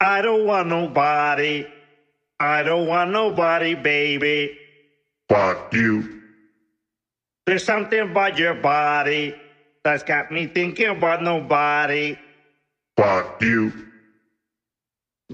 I don't want nobody. I don't want nobody, baby. Fuck you. There's something about your body that's got me thinking about nobody. Fuck you.